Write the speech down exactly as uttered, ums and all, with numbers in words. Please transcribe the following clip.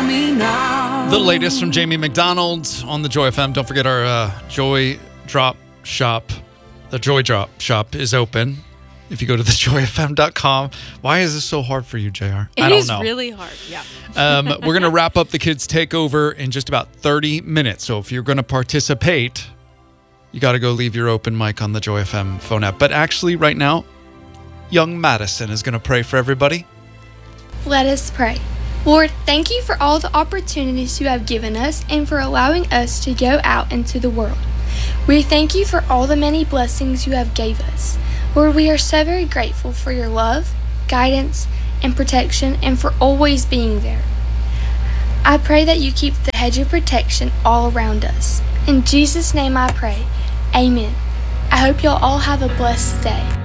me now. The latest from Jamie McDonald on the Joy F M. Don't forget our uh, Joy Drop shop. The Joy Drop shop is open. If you go to the joy f m dot com. Why is this so hard for you, J R? It I don't is know. really hard, yeah. Um, we're going to wrap up the Kids Takeover in just about thirty minutes. So if you're going to participate, you got to go leave your open mic on the Joy F M phone app. But actually, right now, young Madison is going to pray for everybody. Let us pray. Lord, thank you for all the opportunities you have given us and for allowing us to go out into the world. We thank you for all the many blessings you have gave us. Lord, we are so very grateful for your love, guidance, and protection, and for always being there. I pray that you keep the hedge of protection all around us. In Jesus' name I pray. Amen. I hope you'll all have a blessed day.